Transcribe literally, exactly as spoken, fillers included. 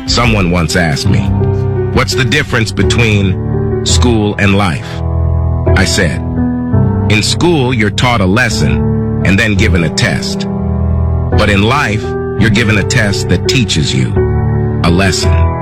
Someone once asked me, what's the difference between school and life? I said, in school, you're taught a lesson and then given a test. But in life, you're given a test that teaches you a lesson.